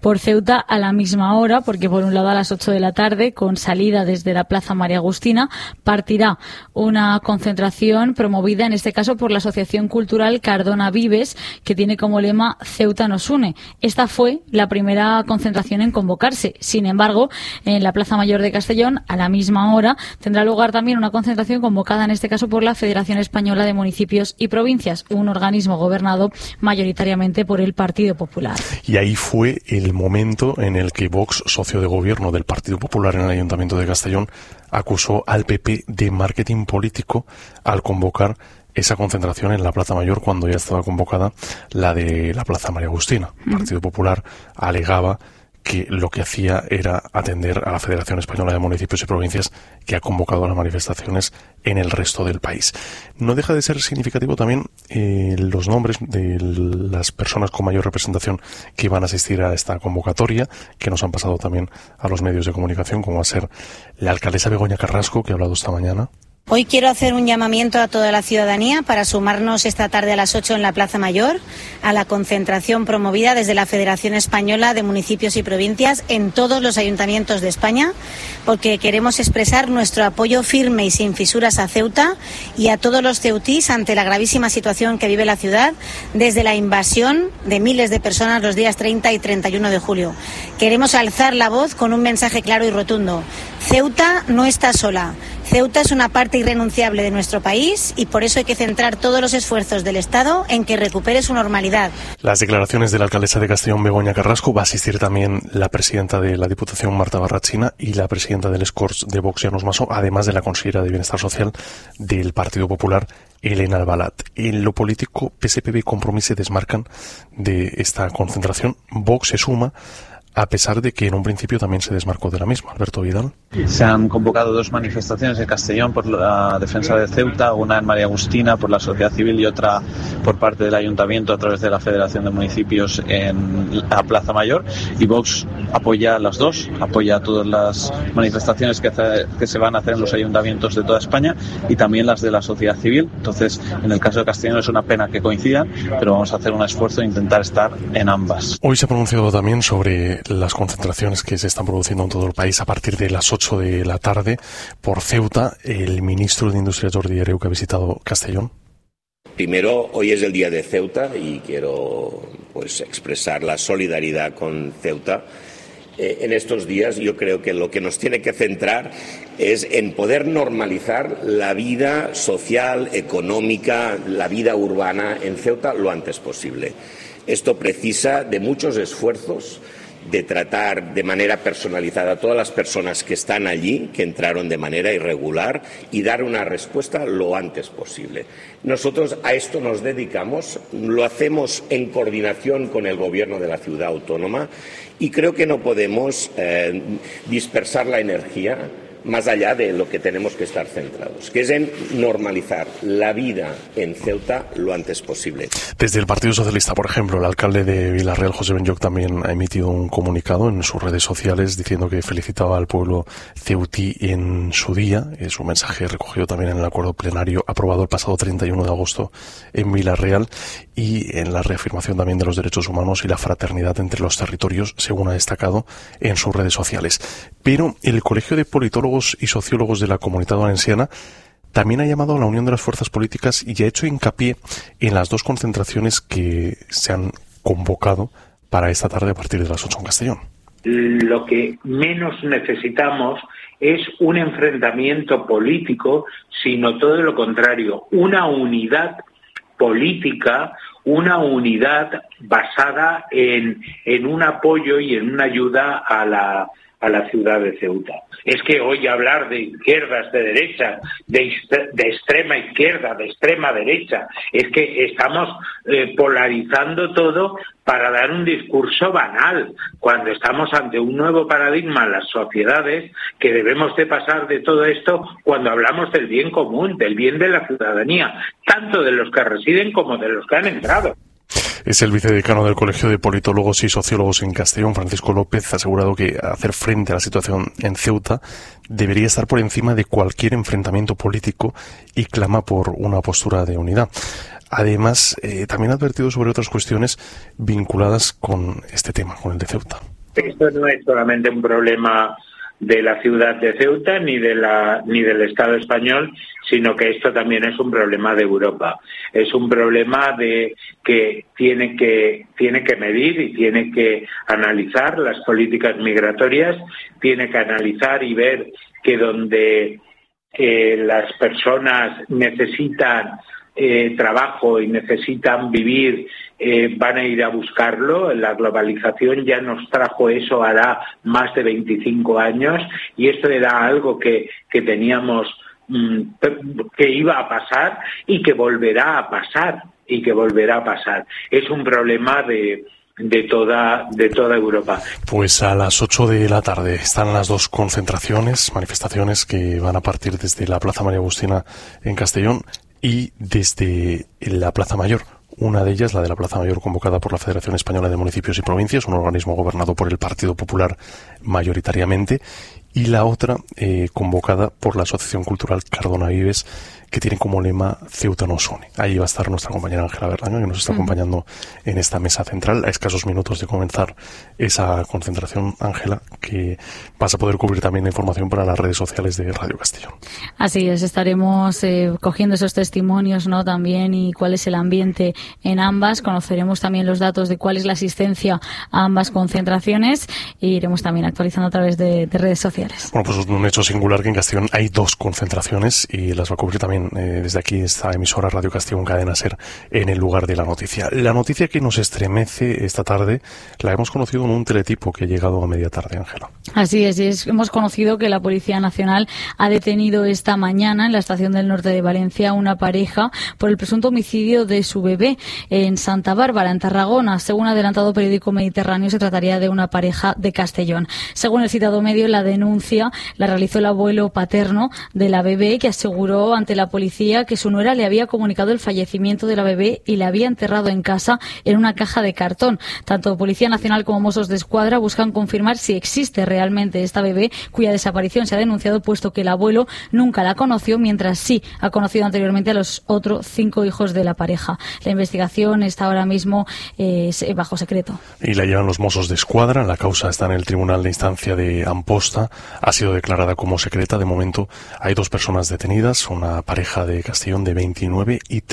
por Ceuta a la misma hora, porque por un lado a las 8 de la tarde, con salida desde la Plaza María Agustina, partirá una concentración promovida en este caso por la Asociación Cultural Cardona Vives, que tiene como lema Ceuta nos une. Esta fue la primera concentración en convocarse. Sin embargo, en la Plaza Mayor de Castellón, a la misma hora, tendrá lugar también una concentración convocada en este caso por la Federación Española de Municipios y Provincias, un organismo gobernado mayoritariamente por el Partido Popular. Y ahí fue el momento en el que Vox, socio de gobierno del Partido Popular en el Ayuntamiento de Castellón, acusó al PP de marketing político al convocar esa concentración en la Plaza Mayor cuando ya estaba convocada la de la Plaza María Agustina. El Partido Popular alegaba que lo que hacía era atender a la Federación Española de Municipios y Provincias, que ha convocado las manifestaciones en el resto del país. No deja de ser significativo también los nombres de las personas con mayor representación que van a asistir a esta convocatoria, que nos han pasado también a los medios de comunicación, como va a ser la alcaldesa Begoña Carrasco, que ha hablado esta mañana. Hoy quiero hacer un llamamiento a toda la ciudadanía para sumarnos esta tarde a las 8 en la Plaza Mayor a la concentración promovida desde la Federación Española de Municipios y Provincias en todos los ayuntamientos de España, porque queremos expresar nuestro apoyo firme y sin fisuras a Ceuta y a todos los ceutís ante la gravísima situación que vive la ciudad desde la invasión de miles de personas los días 30 y 31 de julio. Queremos alzar la voz con un mensaje claro y rotundo. Ceuta no está sola. Ceuta es una parte irrenunciable de nuestro país y por eso hay que centrar todos los esfuerzos del Estado en que recupere su normalidad. Las declaraciones de la alcaldesa de Castellón, Begoña Carrasco. Va a asistir también la presidenta de la Diputación, Marta Barrachina, y la presidenta del Escorts de Vox, Llanos Maso, además de la consellera de Bienestar Social del Partido Popular, Elena Albalat. En lo político, PSPB y Compromís se desmarcan de esta concentración. Vox se suma, a pesar de que en un principio también se desmarcó de la misma. Alberto Vidal. Se han convocado dos manifestaciones en Castellón por la defensa de Ceuta, una en María Agustina por la sociedad civil y otra por parte del Ayuntamiento a través de la Federación de Municipios en la Plaza Mayor, y Vox apoya las dos, apoya todas las manifestaciones que se van a hacer en los ayuntamientos de toda España y también las de la sociedad civil. Entonces, en el caso de Castellón es una pena que coincidan, pero vamos a hacer un esfuerzo e intentar estar en ambas. Hoy se ha pronunciado también sobre las concentraciones que se están produciendo en todo el país a partir de las 8 de la tarde por Ceuta. El ministro de Industria, Jordi Hereu, que ha visitado Castellón. Primero, hoy es el día de Ceuta y quiero expresar la solidaridad con Ceuta. En estos días yo creo que lo que nos tiene que centrar es en poder normalizar la vida social, económica, la vida urbana en Ceuta lo antes posible. Esto precisa de muchos esfuerzos, de tratar de manera personalizada a todas las personas que están allí, que entraron de manera irregular, y dar una respuesta lo antes posible. Nosotros a esto nos dedicamos, lo hacemos en coordinación con el Gobierno de la Ciudad Autónoma y creo que no podemos dispersar la energía más allá de lo que tenemos que estar centrados, que es en normalizar la vida en Ceuta lo antes posible. Desde el Partido Socialista, por ejemplo, el alcalde de Vila-real, José Benlloch, también ha emitido un comunicado en sus redes sociales diciendo que felicitaba al pueblo ceutí en su día. Su mensaje recogido también en el acuerdo plenario aprobado el pasado 31 de agosto en Vila-real, y en la reafirmación también de los derechos humanos y la fraternidad entre los territorios, según ha destacado en sus redes sociales. Pero el Colegio de Politólogos y Sociólogos de la Comunidad Valenciana también ha llamado a la unión de las fuerzas políticas y ha hecho hincapié en las dos concentraciones que se han convocado para esta tarde a partir de las 8 en Castellón. Lo que menos necesitamos es un enfrentamiento político, sino todo lo contrario, una unidad política, una unidad basada en un apoyo y en una ayuda a la ciudad de Ceuta. Es que hoy hablar de izquierdas, de derecha, de extrema izquierda, de extrema derecha, es que estamos polarizando todo para dar un discurso banal, cuando estamos ante un nuevo paradigma en las sociedades, que debemos de pasar de todo esto cuando hablamos del bien común, del bien de la ciudadanía, tanto de los que residen como de los que han entrado. Es el vicedecano del Colegio de Politólogos y Sociólogos en Castellón, Francisco López, ha asegurado que hacer frente a la situación en Ceuta debería estar por encima de cualquier enfrentamiento político y clama por una postura de unidad. Además, también ha advertido sobre otras cuestiones vinculadas con este tema, con el de Ceuta. Esto no es solamente un problema de la ciudad de Ceuta ni del Estado español, sino que esto también es un problema de Europa. Es un problema de que tiene que medir y tiene que analizar las políticas migratorias, tiene que analizar y ver que donde las personas necesitan trabajo y necesitan vivir, van a ir a buscarlo. La globalización ya nos trajo eso hará más de 25 años y esto era algo que teníamos que iba a pasar y que volverá a pasar Es un problema de toda Europa. Pues a las 8 de la tarde están las dos manifestaciones que van a partir desde la Plaza María Agustina en Castellón y desde la Plaza Mayor. Una de ellas, la de la Plaza Mayor, convocada por la Federación Española de Municipios y Provincias, un organismo gobernado por el Partido Popular mayoritariamente, y la otra convocada por la Asociación Cultural Cardona Vives, que tiene como lema Ceuta nos une. Ahí va a estar nuestra compañera Ángela Berlanga, que nos está acompañando en esta mesa central. A escasos minutos de comenzar esa concentración, Ángela, que vas a poder cubrir también la información para las redes sociales de Radio Castellón. Así es, estaremos cogiendo esos testimonios, ¿no?, también, y cuál es el ambiente en ambas. Conoceremos también los datos de cuál es la asistencia a ambas concentraciones e iremos también actualizando a través de redes sociales. Bueno, pues un hecho singular que en Castellón hay dos concentraciones y las va a cubrir también desde aquí esta emisora Radio Castellón Cadena Ser en el lugar de la noticia. La noticia que nos estremece esta tarde la hemos conocido en un teletipo que ha llegado a media tarde, Ángela. Así es, hemos conocido que la Policía Nacional ha detenido esta mañana en la estación del norte de Valencia una pareja por el presunto homicidio de su bebé en Santa Bárbara, en Tarragona. Según ha adelantado Periódico Mediterráneo, se trataría de una pareja de Castellón. Según el citado medio, la denuncia la realizó el abuelo paterno de la bebé, que aseguró ante la policía que su nuera le había comunicado el fallecimiento de la bebé y la había enterrado en casa en una caja de cartón. Tanto Policía Nacional como Mossos de Escuadra buscan confirmar si existe realmente esta bebé, cuya desaparición se ha denunciado, puesto que el abuelo nunca la conoció, mientras sí ha conocido anteriormente a los otros 5 hijos de la pareja. La investigación está ahora mismo bajo secreto. Y la llevan los Mossos de Escuadra. La causa está en el Tribunal de Instancia de Amposta. Ha sido declarada como secreta. De momento hay 2 personas detenidas, una pareja de Castellón de 29 y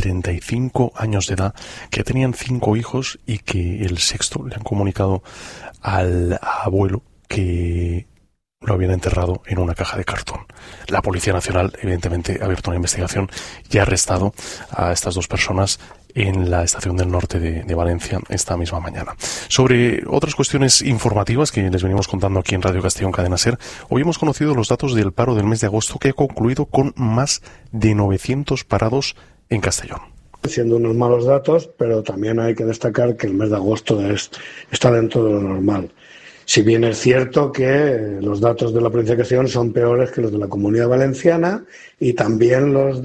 35 años de edad, que tenían 5 hijos y que el sexto le han comunicado al abuelo que lo habían enterrado en una caja de cartón. La Policía Nacional, evidentemente, ha abierto una investigación y ha arrestado a estas 2 personas en la estación del norte de Valencia esta misma mañana. Sobre otras cuestiones informativas que les venimos contando aquí en Radio Castellón Cadena Ser, hoy hemos conocido los datos del paro del mes de agosto, que ha concluido con más de 900 parados en Castellón. Siendo unos malos datos, pero también hay que destacar que el mes de agosto está dentro de lo normal. Si bien es cierto que los datos de la provincia de Castellón son peores que los de la Comunidad Valenciana y también los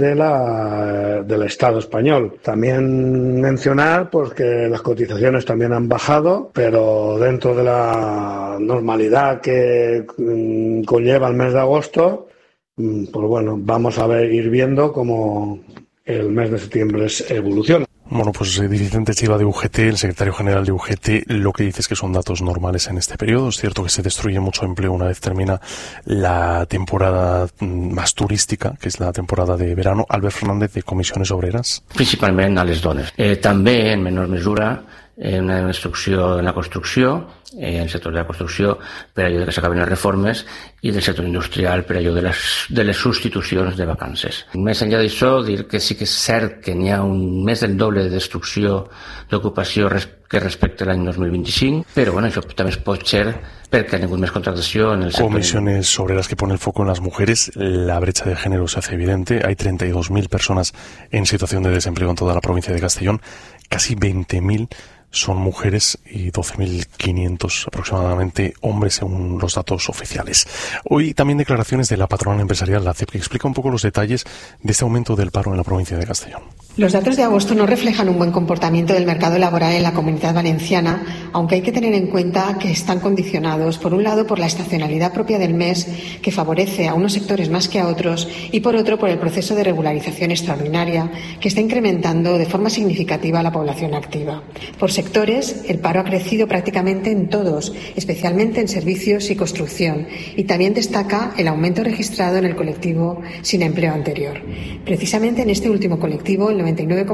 del Estado español. También mencionar pues que las cotizaciones también han bajado, pero dentro de la normalidad que conlleva el mes de agosto, pues bueno, vamos a ir viendo cómo el mes de septiembre evoluciona. Bueno, pues Vicente Chiva de UGT, el secretario general de UGT, lo que dice es que son datos normales en este periodo. Es cierto que se destruye mucho empleo una vez termina la temporada más turística, que es la temporada de verano. Albert Fernández, de Comissiones Obreres. Principalment a les dones. També, en menor mesura, en la construcció, en el sector de la construcció, per allò que s'acaben les reformes, i del sector industrial, per allò de les substitucions de vacances. Més enllà d'això, dir que sí que és cert que n'hi ha més del doble de destrucció d'ocupació que respecte a l'any 2025, però bueno, això també es pot ser perquè hi ha hagut més contractació en el sector. Comisiones Obreras, que pone el foco en las mujeres. La brecha de género se hace evidente. Hay 32.000 personas en situación de desempleo en toda la provincia de Castellón. Casi 20.000 son mujeres y 12.500 aproximadamente hombres, según los datos oficiales. Hoy también declaraciones de la patronal empresarial, la CEP, que explica un poco los detalles de este aumento del paro en la provincia de Castellón. Los datos de agosto no reflejan un buen comportamiento del mercado laboral en la Comunidad Valenciana, aunque hay que tener en cuenta que están condicionados, por un lado, por la estacionalidad propia del mes, que favorece a unos sectores más que a otros, y por otro, por el proceso de regularización extraordinaria, que está incrementando de forma significativa la población activa. Por sectores, el paro ha crecido prácticamente en todos, especialmente en servicios y construcción, y también destaca el aumento registrado en el colectivo sin empleo anterior. Precisamente en este último colectivo, el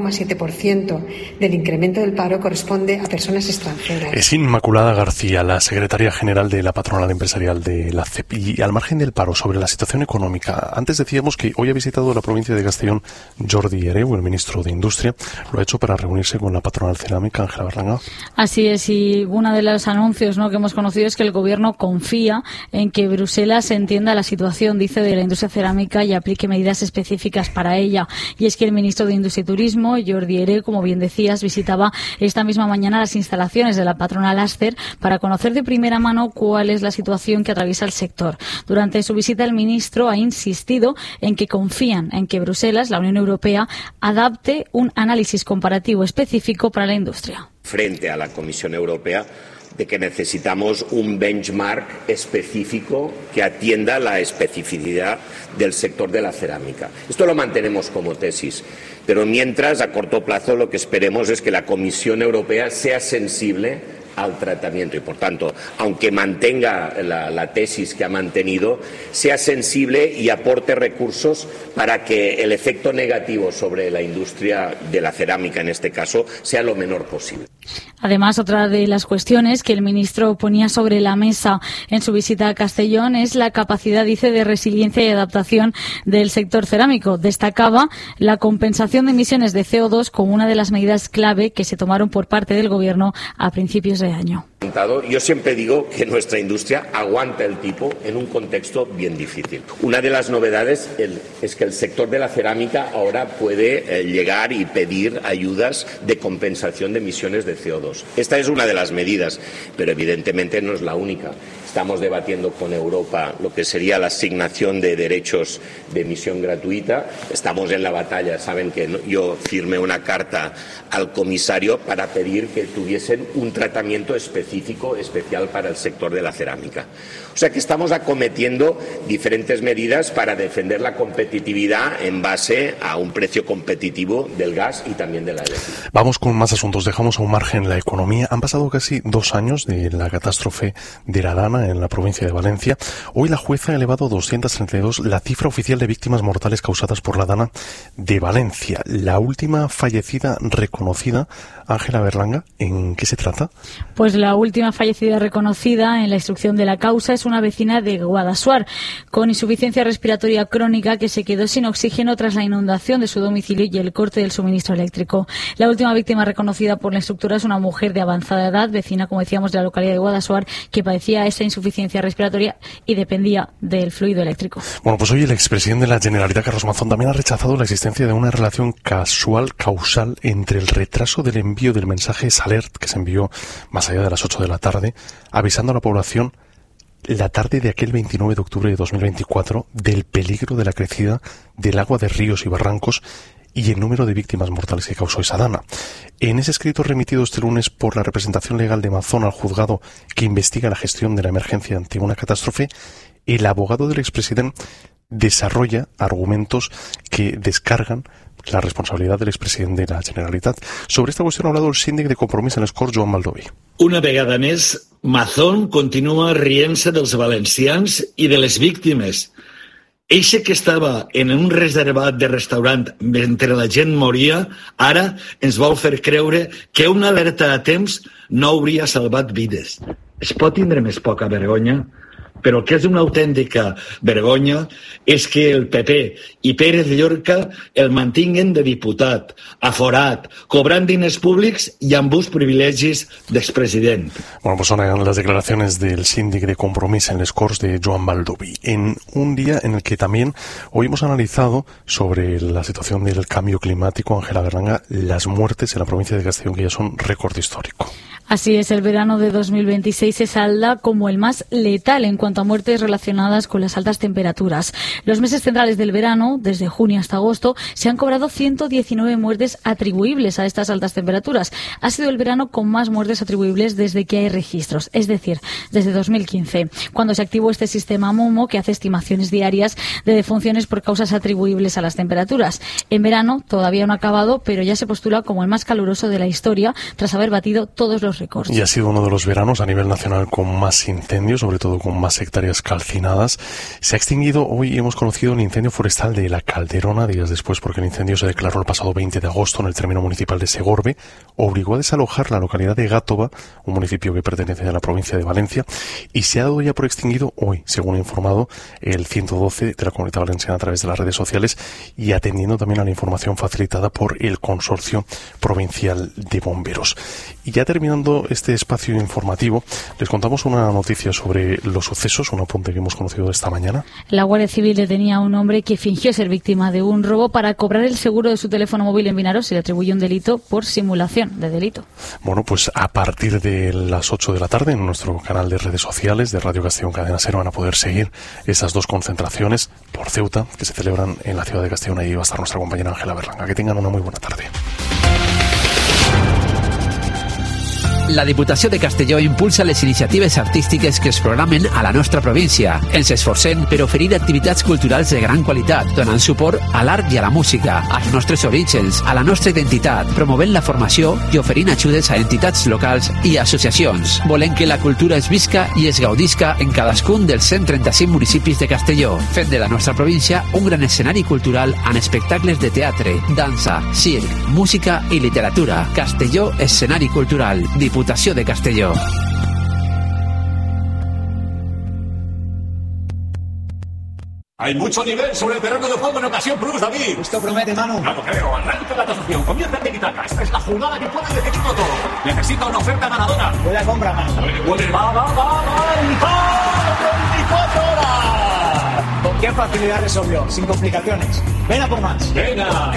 99,7% del incremento del paro corresponde a personas extranjeras. Es Inmaculada García, la secretaria general de la patronal empresarial de la CEP. Y al margen del paro, sobre la situación económica, antes decíamos que hoy ha visitado la provincia de Castellón Jordi Hereu, el ministro de Industria. Lo ha hecho para reunirse con la patronal cerámica, Ángela Berlanga. Así es, y uno de los anuncios que hemos conocido es que el Gobierno confía en que Bruselas entienda la situación, dice, de la industria cerámica y aplique medidas específicas para ella. Y es que el ministro de Industria y Turismo, Jordi Hereu, como bien decías, visitaba esta misma mañana las instalaciones de la patronal Acer para conocer de primera mano cuál es la situación que atraviesa el sector. Durante su visita, el ministro ha insistido en que confían en que Bruselas, la Unión Europea, adapte un análisis comparativo específico para la industria. Frente a la Comisión Europea, de que necesitamos un benchmark específico que atienda la especificidad del sector de la cerámica. Esto lo mantenemos como tesis, pero mientras, a corto plazo, lo que esperemos es que la Comisión Europea sea sensible al tratamiento y, por tanto, aunque mantenga la tesis que ha mantenido, sea sensible y aporte recursos para que el efecto negativo sobre la industria de la cerámica, en este caso, sea lo menor posible. Además, otra de las cuestiones que el ministro ponía sobre la mesa en su visita a Castellón es la capacidad, dice, de resiliencia y adaptación del sector cerámico. Destacaba la compensación de emisiones de CO2 como una de las medidas clave que se tomaron por parte del Gobierno a principios de año. Yo siempre digo que nuestra industria aguanta el tipo en un contexto bien difícil. Una de las novedades es que el sector de la cerámica ahora puede llegar y pedir ayudas de compensación de emisiones de CO2. Esta es una de las medidas, pero evidentemente no es la única. Estamos debatiendo con Europa lo que sería la asignación de derechos de emisión gratuita. Estamos en la batalla. Saben que yo firmé una carta al comisario para pedir que tuviesen un tratamiento especial para el sector de la cerámica. O sea que estamos acometiendo diferentes medidas para defender la competitividad en base a un precio competitivo del gas y también de la electricidad. Vamos con más asuntos. Dejamos a un margen la economía. Han pasado casi 2 años de la catástrofe de la Dana en la provincia de Valencia. Hoy la jueza ha elevado a 232 la cifra oficial de víctimas mortales causadas por la Dana de Valencia. La última fallecida reconocida, Ángela Berlanga, ¿en qué se trata? Pues la última fallecida reconocida en la instrucción de la causa es una vecina de Guadassuar con insuficiencia respiratoria crónica que se quedó sin oxígeno tras la inundación de su domicilio y el corte del suministro eléctrico. La última víctima reconocida por la instructora es una mujer de avanzada edad, vecina, como decíamos, de la localidad de Guadassuar, que padecía esa insuficiencia respiratoria y dependía del fluido eléctrico. Bueno, pues hoy el expresidente de la Generalitat, Carlos Mazón, también ha rechazado la existencia de una relación causal entre el retraso del envío del mensaje Salert, que se envió más allá de las 8 de la tarde, avisando a la población la tarde de aquel 29 de octubre de 2024 del peligro de la crecida del agua de ríos y barrancos y el número de víctimas mortales que causó esa dana. En ese escrito remitido este lunes por la representación legal de Mazón al juzgado que investiga la gestión de la emergencia ante una catástrofe, el abogado del expresidente desarrolla argumentos que descargan la responsabilidad del expresidente de la Generalitat. Sobre esta cuestión ha hablado el síndic de Compromís en les Corts, Joan Baldoví. Una vegada més, Mazón continua rient-se dels valencians i de les víctimes. Eixe que estava en un reservat de restaurant mentre la gent moria, ara ens vol fer creure que una alerta a temps no hauria salvat vides. Es pot tindre més poca vergonya? Però el que és una autèntica vergonya és que el PP i Pérez Llorca el mantinguen de diputat, aforat, cobrant diners públics i amb uns privilegis d'expresident. Bueno, pues son las declaraciones del síndic de Compromís en les Corts de Joan Baldoví, en un día en el que también hoy hemos analizado sobre la situación del cambio climático. Ángela Berlanga, las muertes en la provincia de Castellón, que ya son récord histórico. Así es, el verano de 2026 se salda como el más letal en cuanto cuanto a muertes relacionadas con las altas temperaturas. Los meses centrales del verano, desde junio hasta agosto, se han cobrado 119 muertes atribuibles a estas altas temperaturas. Ha sido el verano con más muertes atribuibles desde que hay registros, es decir, desde 2015, cuando se activó este sistema MOMO que hace estimaciones diarias de defunciones por causas atribuibles a las temperaturas. En verano todavía no ha acabado, pero ya se postula como el más caluroso de la historia tras haber batido todos los récords. Y ha sido uno de los veranos a nivel nacional con más incendios, sobre todo con más hectáreas calcinadas. Se ha extinguido, hoy hemos conocido el incendio forestal de La Calderona, días después, porque el incendio se declaró el pasado 20 de agosto en el término municipal de Segorbe. Obligó a desalojar la localidad de Gátova, un municipio que pertenece a la provincia de Valencia, y se ha dado ya por extinguido hoy, según ha informado el 112 de la Comunidad Valenciana a través de las redes sociales y atendiendo también a la información facilitada por el Consorcio Provincial de Bomberos. Y ya terminando este espacio informativo, les contamos una noticia sobre los sucesos, un apunte que hemos conocido esta mañana. La Guardia Civil detenía a un hombre que fingió ser víctima de un robo para cobrar el seguro de su teléfono móvil en Vinaros. Se le atribuye un delito por simulación de delito. Bueno, pues a partir de las 8 de la tarde en nuestro canal de redes sociales de Radio Castellón Cadena Ser van a poder seguir esas dos concentraciones por Ceuta que se celebran en la ciudad de Castellón. Ahí va a estar nuestra compañera Ángela Berlanga. Que tengan una muy buena tarde. La Diputació de Castelló impulsa les iniciatives artístiques que es programen a la nostra província. Ens esforcem per oferir activitats culturals de gran qualitat, donant suport a l'art i a la música, als nostres orígens, a la nostra identitat, promovent la formació i oferint ajudes a entitats locals i associacions. Volem que la cultura es visca i es gaudisca en cadascun dels 135 municipis de Castelló, fent de la nostra província un gran escenari cultural amb espectacles de teatre, dansa, circ, música i literatura. Castelló, escenari cultural. Diputació de Castelló. Hay mucho nivel sobre el terreno de juego en ocasión plus, David. Esto promete, Manu. No lo creo. Arranca la tasación. Comienza el tiki-taka. Esta es la jugada que pone definitivo todo. Necesita una oferta ganadora. Buena compra, Manu. Va. 24 horas. ¿Con qué facilidad resolvió? Sin complicaciones. Ven a por más. Venga.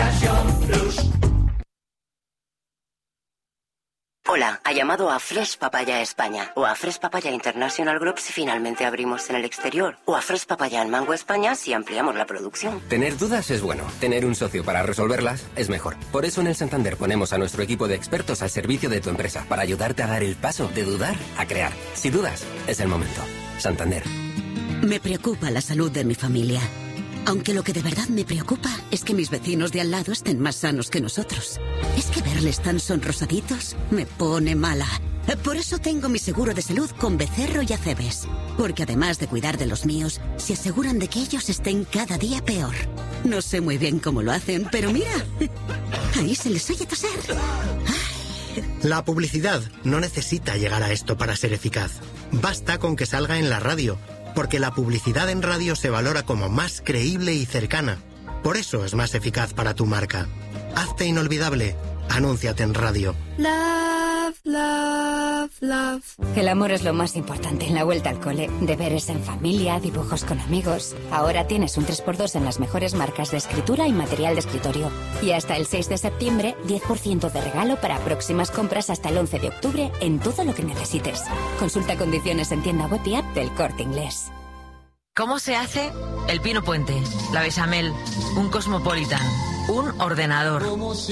Hola, ha llamado a Fresh Papaya España o a Fresh Papaya International Group si finalmente abrimos en el exterior o a Fresh Papaya en Mango España si ampliamos la producción. Tener dudas es bueno, tener un socio para resolverlas es mejor. Por eso en el Santander ponemos a nuestro equipo de expertos al servicio de tu empresa para ayudarte a dar el paso de dudar a crear. Si dudas, es el momento. Santander. Me preocupa la salud de mi familia. Aunque lo que de verdad me preocupa es que mis vecinos de al lado estén más sanos que nosotros. Es que verles tan sonrosaditos me pone mala. Por eso tengo mi seguro de salud con Becerro y Acebes. Porque además de cuidar de los míos, se aseguran de que ellos estén cada día peor. No sé muy bien cómo lo hacen, pero mira, ahí se les oye toser. La publicidad no necesita llegar a esto para ser eficaz. Basta con que salga en la radio. Porque la publicidad en radio se valora como más creíble y cercana. Por eso es más eficaz para tu marca. Hazte inolvidable. Anúnciate en radio. Love, love, love. El amor es lo más importante en la vuelta al cole. Deberes en familia, dibujos con amigos. Ahora tienes un 3x2 en las mejores marcas de escritura y material de escritorio. Y hasta el 6 de septiembre, 10% de regalo para próximas compras hasta el 11 de octubre en todo lo que necesites. Consulta condiciones en tienda web y app del Corte Inglés. ¿Cómo se hace el pino puente, la bechamel, un cosmopolitan, un ordenador?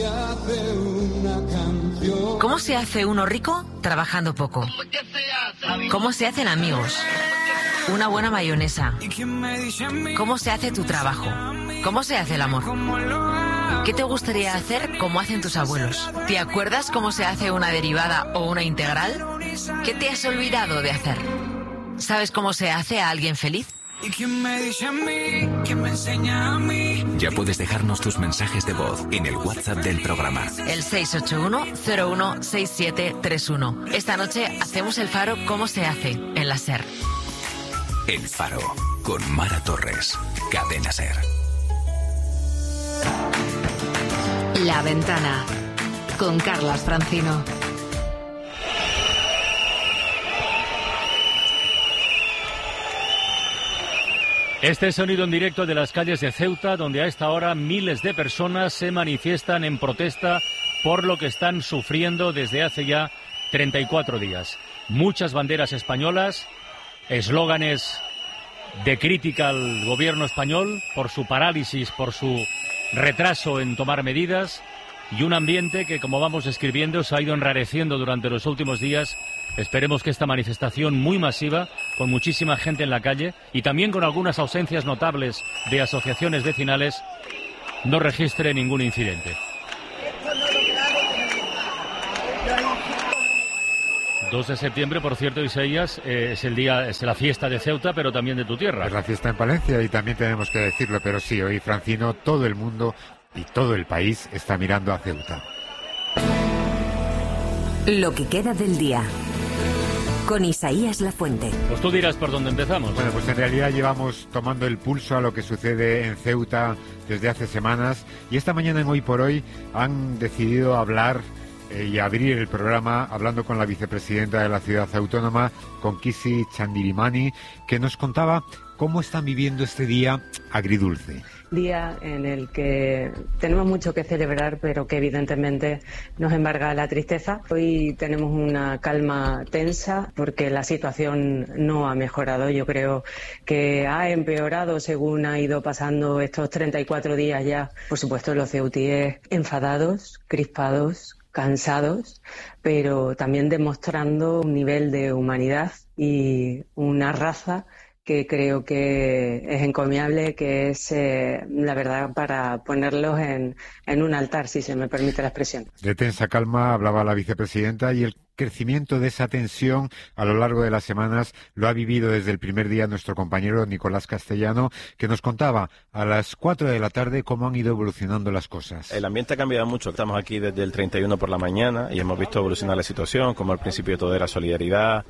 ¿Cómo se hace uno rico trabajando poco? ¿Cómo se hacen amigos? Una buena mayonesa. ¿Cómo se hace tu trabajo? ¿Cómo se hace el amor? ¿Qué te gustaría hacer como hacen tus abuelos? ¿Te acuerdas cómo se hace una derivada o una integral? ¿Qué te has olvidado de hacer? ¿Sabes cómo se hace a alguien feliz? ¿Y quién me dice a mí? ¿Quién me enseña a mí? Ya puedes dejarnos tus mensajes de voz en el WhatsApp del programa. El 681-016731. Esta noche hacemos el faro como se hace en la SER. El Faro, con Mara Torres. Cadena SER. La Ventana, con Carlas Francino. Este es sonido en directo de las calles de Ceuta, donde a esta hora miles de personas se manifiestan en protesta por lo que están sufriendo desde hace ya 34 días. Muchas banderas españolas, eslóganes de crítica al gobierno español por su parálisis, por su retraso en tomar medidas, y un ambiente que, como vamos describiendo, se ha ido enrareciendo durante los últimos días. Esperemos que esta manifestación muy masiva, con muchísima gente en la calle y también con algunas ausencias notables de asociaciones vecinales, no registre ningún incidente. 2 de septiembre, por cierto, Isaías, es la fiesta de Ceuta, pero también de tu tierra. Es la fiesta en Palencia y también tenemos que decirlo, pero sí, hoy, Francino, todo el mundo y todo el país está mirando a Ceuta. Lo que queda del día, con Isaías Lafuente. Pues tú dirás por dónde empezamos. Bueno, pues en realidad llevamos tomando el pulso a lo que sucede en Ceuta desde hace semanas, y esta mañana en Hoy por Hoy han decidido hablar y abrir el programa hablando con la vicepresidenta de la ciudad autónoma, con Kisi Chandirimani, que nos contaba cómo están viviendo este día agridulce. Día en el que tenemos mucho que celebrar, pero que evidentemente nos embarga la tristeza. Hoy tenemos una calma tensa porque la situación no ha mejorado. Yo creo que ha empeorado según ha ido pasando estos 34 días ya. Por supuesto, los ceutíes enfadados, crispados, cansados, pero también demostrando un nivel de humanidad y una raza que creo que es encomiable, que es, la verdad, para ponerlos en un altar, si se me permite la expresión. De tensa calma hablaba la vicepresidenta, y el crecimiento de esa tensión a lo largo de las semanas lo ha vivido desde el primer día nuestro compañero Nicolás Castellano, que nos contaba a las 4 de la tarde cómo han ido evolucionando las cosas. El ambiente ha cambiado mucho. Estamos aquí desde el 31 por la mañana y hemos visto evolucionar la situación, como al principio todo era solidaridad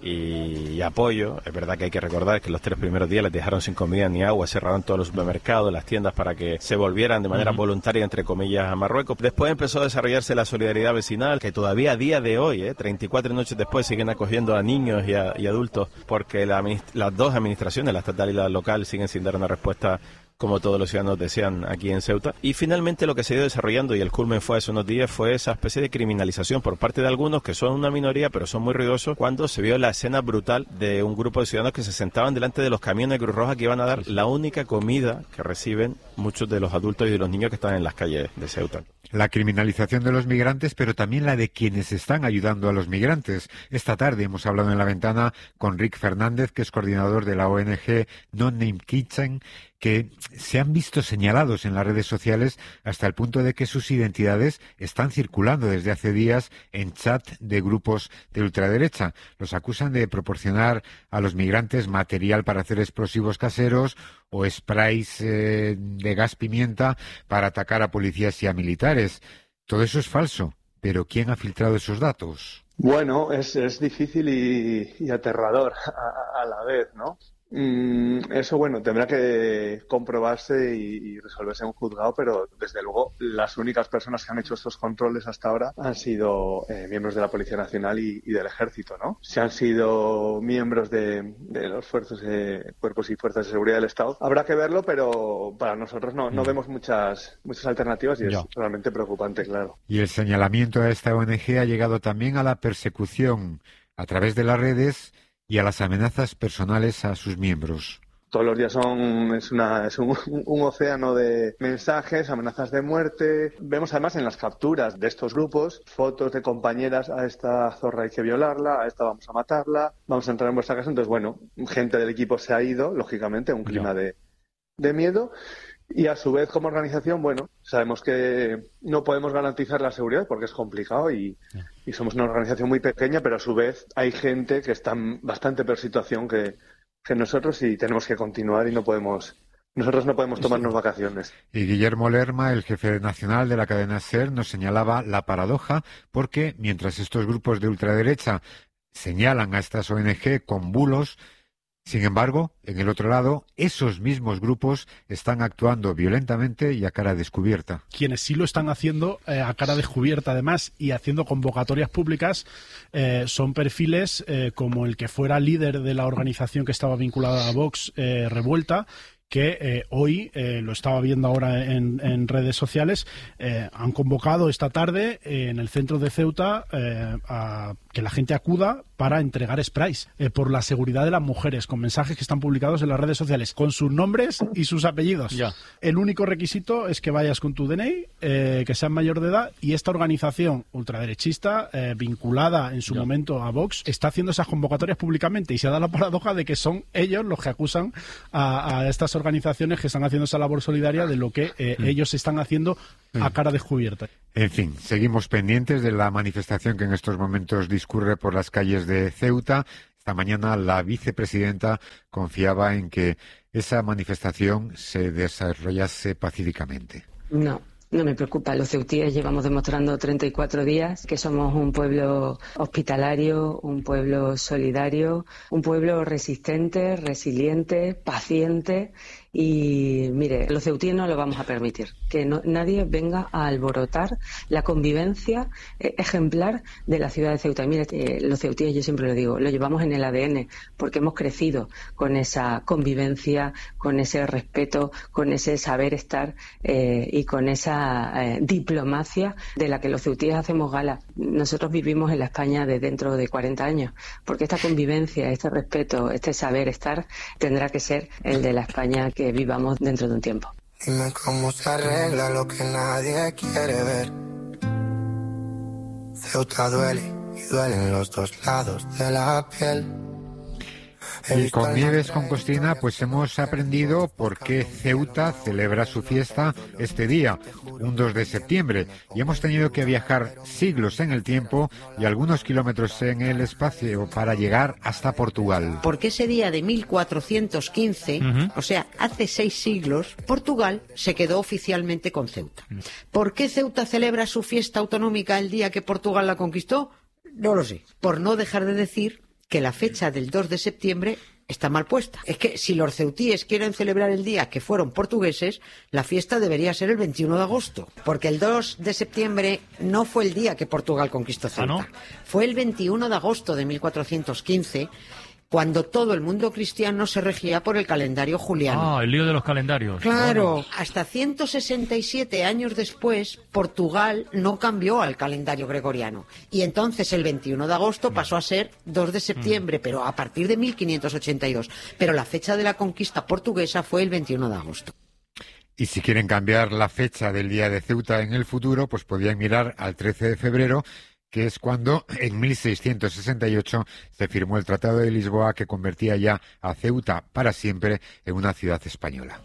y apoyo. Es verdad que hay que recordar que los 3 primeros días les dejaron sin comida ni agua, cerraron todos los supermercados, las tiendas, para que se volvieran de manera voluntaria, entre comillas, a Marruecos. Después empezó a desarrollarse la solidaridad vecinal, que todavía a día de hoy, 34 noches después, siguen acogiendo a niños y adultos, porque las dos administraciones, la estatal y la local, siguen sin dar una respuesta como todos los ciudadanos desean aquí en Ceuta. Y finalmente lo que se ha ido desarrollando, y el culmen fue hace unos días, fue esa especie de criminalización por parte de algunos, que son una minoría, pero son muy ruidosos, cuando se vio la escena brutal de un grupo de ciudadanos que se sentaban delante de los camiones de Cruz Roja que iban a dar la única comida que reciben muchos de los adultos y de los niños que están en las calles de Ceuta. La criminalización de los migrantes, pero también la de quienes están ayudando a los migrantes. Esta tarde hemos hablado en La Ventana con Rick Fernández, que es coordinador de la ONG No Name Kitchen, que se han visto señalados en las redes sociales hasta el punto de que sus identidades están circulando desde hace días en chat de grupos de ultraderecha. Los acusan de proporcionar a los migrantes material para hacer explosivos caseros o sprays de gas pimienta para atacar a policías y a militares. Todo eso es falso, pero ¿quién ha filtrado esos datos? Bueno, es difícil y aterrador a la vez, ¿no? Eso, bueno, tendrá que comprobarse y resolverse en un juzgado, pero desde luego las únicas personas que han hecho estos controles hasta ahora han sido miembros de la Policía Nacional y del Ejército, ¿no? Si han sido miembros de los cuerpos y fuerzas de seguridad del Estado, habrá que verlo, pero para nosotros no vemos muchas alternativas y es realmente preocupante, claro. Y el señalamiento a esta ONG ha llegado también a la persecución a través de las redes y a las amenazas personales a sus miembros. Todos los días es un océano de mensajes, amenazas de muerte. Vemos además en las capturas de estos grupos fotos de compañeras: a esta zorra hay que violarla, a esta vamos a matarla, vamos a entrar en vuestra casa. Entonces, bueno, gente del equipo se ha ido, lógicamente, un clima de miedo. Y a su vez, como organización, bueno, sabemos que no podemos garantizar la seguridad porque es complicado y somos una organización muy pequeña, pero a su vez hay gente que está en bastante peor situación que nosotros y tenemos que continuar y nosotros no podemos tomarnos vacaciones. Y Guillermo Lerma, el jefe nacional de la cadena SER, nos señalaba la paradoja porque mientras estos grupos de ultraderecha señalan a estas ONG con bulos, sin embargo, en el otro lado, esos mismos grupos están actuando violentamente y a cara descubierta. Quienes sí lo están haciendo a cara descubierta, además, y haciendo convocatorias públicas, son perfiles como el que fuera líder de la organización que estaba vinculada a Vox, Revuelta, que hoy, lo estaba viendo ahora en redes sociales, han convocado esta tarde en el centro de Ceuta a que la gente acuda para entregar sprays por la seguridad de las mujeres, con mensajes que están publicados en las redes sociales, con sus nombres y sus apellidos. Ya. El único requisito es que vayas con tu DNI, que seas mayor de edad, y esta organización ultraderechista, vinculada en su momento a Vox, está haciendo esas convocatorias públicamente, y se ha dado la paradoja de que son ellos los que acusan a estas organizaciones que están haciendo esa labor solidaria de lo que ellos están haciendo a cara descubierta. En fin, seguimos pendientes de la manifestación que en estos momentos discurre por las calles de Ceuta. Esta mañana la vicepresidenta confiaba en que esa manifestación se desarrollase pacíficamente. No me preocupa. Los ceutíes llevamos demostrando 34 días que somos un pueblo hospitalario, un pueblo solidario, un pueblo resistente, resiliente, paciente. Y mire, los ceutíes no lo vamos a permitir, que nadie venga a alborotar la convivencia ejemplar de la ciudad de Ceuta. Y mire, los ceutíes, yo siempre lo digo, lo llevamos en el ADN, porque hemos crecido con esa convivencia, con ese respeto, con ese saber estar y con esa diplomacia de la que los ceutíes hacemos gala. Nosotros vivimos en la España de dentro de 40 años, porque esta convivencia, este respeto, este saber estar tendrá que ser el de la España que vivamos dentro de un tiempo. Dime cómo se arregla lo que nadie quiere ver. Ceuta duele y duelen los dos lados de la piel. Y con Nieves con Costina pues hemos aprendido por qué Ceuta celebra su fiesta este día, un 2 de septiembre, y hemos tenido que viajar siglos en el tiempo y algunos kilómetros en el espacio para llegar hasta Portugal. Porque ese día de 1415, o sea, hace 6 siglos, Portugal se quedó oficialmente con Ceuta. ¿Por qué Ceuta celebra su fiesta autonómica el día que Portugal la conquistó? No lo sé. Por no dejar de decir que la fecha del 2 de septiembre está mal puesta. Es que si los ceutíes quieren celebrar el día que fueron portugueses, la fiesta debería ser el 21 de agosto. Porque el 2 de septiembre no fue el día que Portugal conquistó Ceuta. ¿Ah, no? Fue el 21 de agosto de 1415, cuando todo el mundo cristiano se regía por el calendario juliano. Ah, el lío de los calendarios. Claro, hasta 167 años después, Portugal no cambió al calendario gregoriano. Y entonces el 21 de agosto pasó a ser 2 de septiembre, pero a partir de 1582. Pero la fecha de la conquista portuguesa fue el 21 de agosto. Y si quieren cambiar la fecha del día de Ceuta en el futuro, pues podrían mirar al 13 de febrero, que es cuando en 1668 se firmó el Tratado de Lisboa, que convertía ya a Ceuta para siempre en una ciudad española.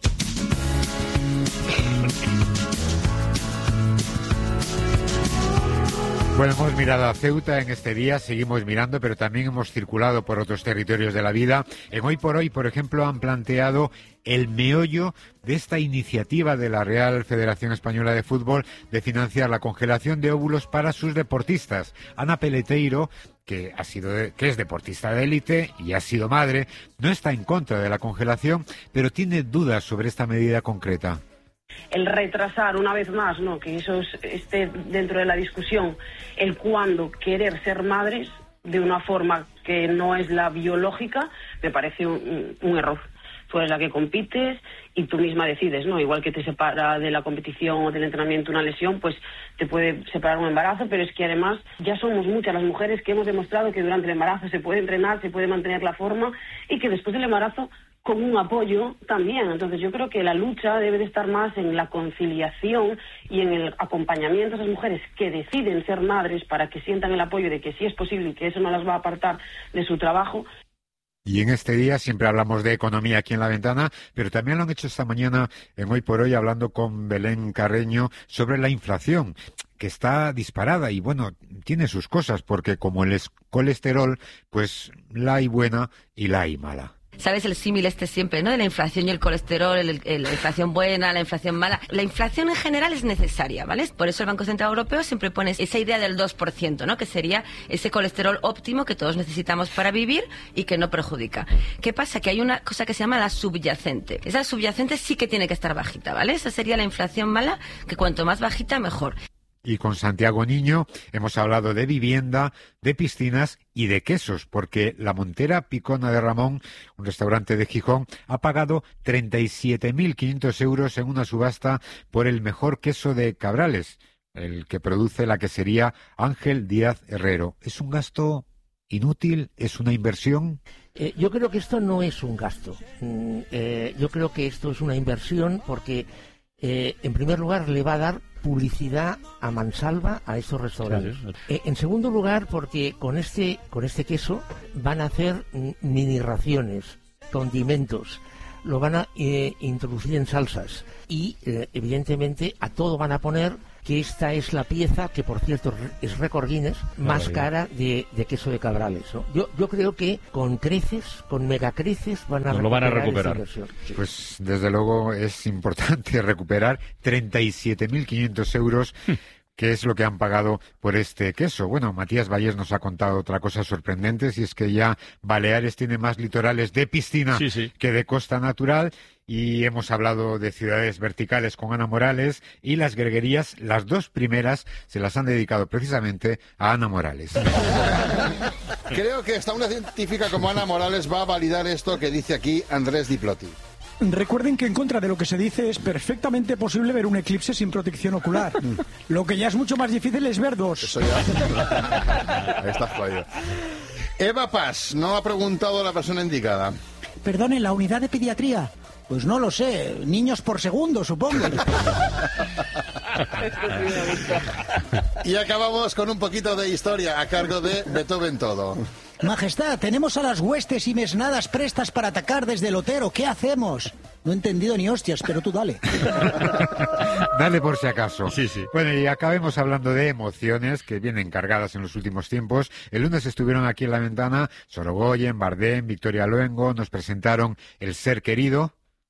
Bueno, hemos mirado a Ceuta en este día, seguimos mirando, pero también hemos circulado por otros territorios de la vida. En Hoy por Hoy, por ejemplo, han planteado el meollo de esta iniciativa de la Real Federación Española de Fútbol de financiar la congelación de óvulos para sus deportistas. Ana Peleteiro, que es deportista de élite y ha sido madre, no está en contra de la congelación, pero tiene dudas sobre esta medida concreta. El retrasar una vez más, ¿no?, que eso esté dentro de la discusión, el cuándo querer ser madres de una forma que no es la biológica, me parece un error. Tú eres la que compites y tú misma decides, ¿no? Igual que te separa de la competición o del entrenamiento una lesión, pues te puede separar un embarazo, pero es que además ya somos muchas las mujeres que hemos demostrado que durante el embarazo se puede entrenar, se puede mantener la forma y que después del embarazo con un apoyo también. Entonces yo creo que la lucha debe de estar más en la conciliación y en el acompañamiento a esas mujeres que deciden ser madres para que sientan el apoyo de que sí es posible y que eso no las va a apartar de su trabajo. Y en este día siempre hablamos de economía aquí en La Ventana, pero también lo han hecho esta mañana en Hoy por Hoy hablando con Belén Carreño sobre la inflación, que está disparada y bueno, tiene sus cosas, porque como el colesterol, pues la hay buena y la hay mala. ¿Sabes el símil siempre, ¿no? De la inflación y el colesterol, la inflación buena, la inflación mala. La inflación en general es necesaria, ¿vale? Por eso el Banco Central Europeo siempre pone esa idea del 2%, ¿no? Que sería ese colesterol óptimo que todos necesitamos para vivir y que no perjudica. ¿Qué pasa? Que hay una cosa que se llama la subyacente. Esa subyacente sí que tiene que estar bajita, ¿vale? Esa sería la inflación mala, que cuanto más bajita, mejor. Y con Santiago Niño hemos hablado de vivienda, de piscinas y de quesos, porque la Montera Picona de Ramón, un restaurante de Gijón, ha pagado 37.500 euros en una subasta por el mejor queso de Cabrales, el que produce la quesería Ángel Díaz Herrero. ¿Es un gasto inútil? ¿Es una inversión? Yo creo que esto no es un gasto. Yo creo que esto es una inversión porque, en primer lugar, le va a dar publicidad a mansalva a estos restaurantes. En segundo lugar, porque con este queso van a hacer mini raciones, condimentos, lo van a introducir en salsas y, evidentemente, a todo van a poner que esta es la pieza, que por cierto es récord Guinness, más cara de queso de Cabrales, ¿no? Yo creo que con creces, con megacreces, lo van a recuperar. Pues desde luego es importante recuperar 37.500 euros, que es lo que han pagado por este queso. Bueno, Matías Valles nos ha contado otra cosa sorprendente, si es que ya Baleares tiene más litorales de piscina que de costa natural. Y hemos hablado de ciudades verticales con Ana Morales, y las greguerías, las dos primeras, se las han dedicado precisamente a Ana Morales. Creo que hasta una científica como Ana Morales va a validar esto que dice aquí Andrés Diplotti. Recuerden que en contra de lo que se dice es perfectamente posible ver un eclipse sin protección ocular. Lo que ya es mucho más difícil es ver dos. Eso ya. Ahí está jodido. Eva Paz no ha preguntado a la persona indicada. Perdone, ¿la unidad de pediatría? Pues no lo sé, niños por segundo, supongo. Y acabamos con un poquito de historia a cargo de Beethoven Todo. Majestad, tenemos a las huestes y mesnadas prestas para atacar desde el Otero. ¿Qué hacemos? No he entendido ni hostias, pero tú dale. Dale por si acaso. Bueno, y acabemos hablando de emociones que vienen cargadas en los últimos tiempos. El lunes estuvieron aquí en La Ventana Sorogoyen, Bardem, Victoria Luengo, nos presentaron El ser querido.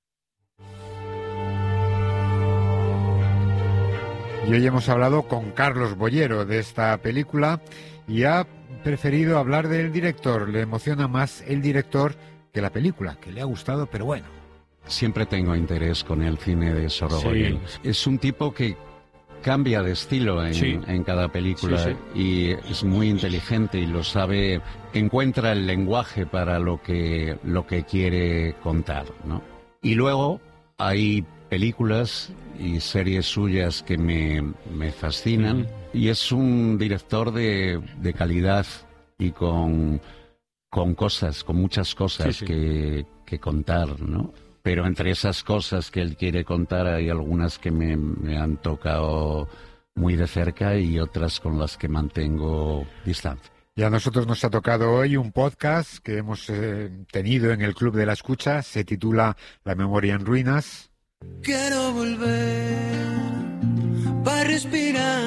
Y hoy hemos hablado con Carlos Bollero de esta película y ha preferido hablar del director. Le emociona más el director que la película, que le ha gustado, pero bueno. Siempre tengo interés con el cine de Sorogoyen. Es un tipo que cambia de estilo en cada película y es muy inteligente y lo sabe, encuentra el lenguaje para lo que quiere contar, ¿no? Y luego hay películas y series suyas que me fascinan y es un director de calidad y con muchas cosas que contar, ¿no? Pero entre esas cosas que él quiere contar hay algunas que me han tocado muy de cerca y otras con las que mantengo distancia. Y a nosotros nos ha tocado hoy un podcast que hemos tenido en el Club de la Escucha, se titula La memoria en ruinas. Quiero volver para respirar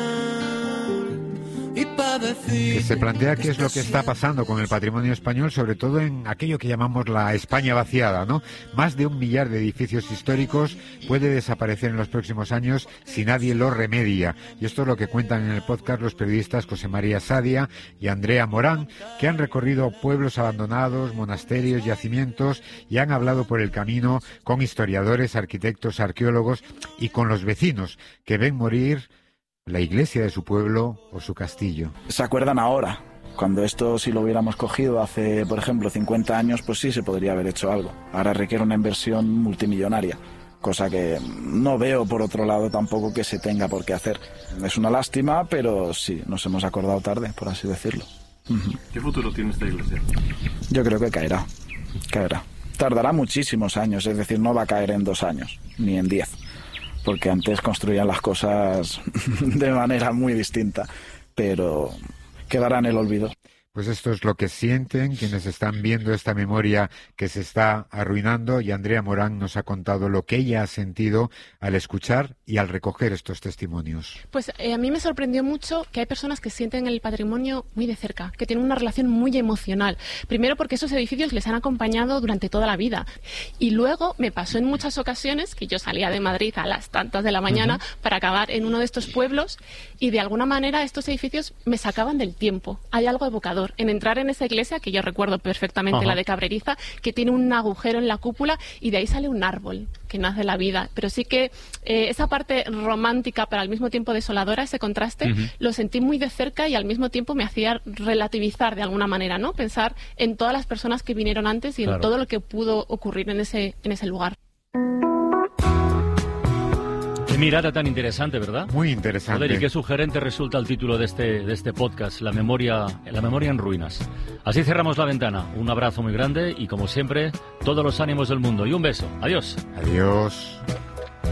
y para decir... Que se plantea qué es lo que está pasando con el patrimonio español, sobre todo en aquello que llamamos la España vaciada, ¿no? Más de 1 millar de edificios históricos puede desaparecer en los próximos años si nadie lo remedia. Y esto es lo que cuentan en el podcast los periodistas José María Sadia y Andrea Morán, que han recorrido pueblos abandonados, monasterios, yacimientos y han hablado por el camino con historiadores, arquitectos, arqueólogos y con los vecinos que ven morir la iglesia de su pueblo o su castillo. ¿Se acuerdan ahora? Cuando esto, si lo hubiéramos cogido hace, por ejemplo, 50 años, pues sí se podría haber hecho algo. Ahora requiere una inversión multimillonaria, cosa que no veo, por otro lado, tampoco que se tenga por qué hacer. Es una lástima, pero sí, nos hemos acordado tarde, por así decirlo. ¿Qué futuro tiene esta iglesia? Yo creo que caerá. Tardará muchísimos años, es decir, no va a caer en 2 años, ni en 10. Porque antes construían las cosas de manera muy distinta, pero quedará en el olvido. Pues esto es lo que sienten quienes están viendo esta memoria que se está arruinando, y Andrea Morán nos ha contado lo que ella ha sentido al escuchar y al recoger estos testimonios. Pues a mí me sorprendió mucho que hay personas que sienten el patrimonio muy de cerca, que tienen una relación muy emocional. Primero porque esos edificios les han acompañado durante toda la vida. Y luego me pasó en muchas ocasiones que yo salía de Madrid a las tantas de la mañana para acabar en uno de estos pueblos y de alguna manera estos edificios me sacaban del tiempo. Hay algo evocador. desolador en entrar en esa iglesia, que yo recuerdo perfectamente, la de Cabreriza, que tiene un agujero en la cúpula y de ahí sale un árbol que nace la vida. Pero sí que esa parte romántica pero al mismo tiempo desoladora, ese contraste, lo sentí muy de cerca y al mismo tiempo me hacía relativizar de alguna manera, ¿no? Pensar en todas las personas que vinieron antes y en todo lo que pudo ocurrir en ese lugar. Qué mirada tan interesante, ¿verdad? Muy interesante. Joder, y qué sugerente resulta el título de este podcast, La memoria en ruinas. Así cerramos La Ventana. Un abrazo muy grande y, como siempre, todos los ánimos del mundo. Y un beso. Adiós. Adiós.